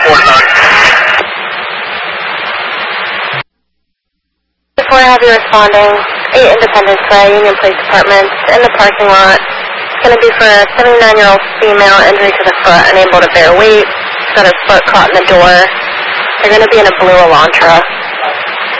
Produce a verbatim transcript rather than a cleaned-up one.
forty-nine. Before I have you responding, eight Independence Way, Union Police Department, in the parking lot. It's going to be for a seventy-nine-year-old female, injury to the foot, unable to bear weight. She's got her foot caught in the door. They're going to be in a blue Elantra.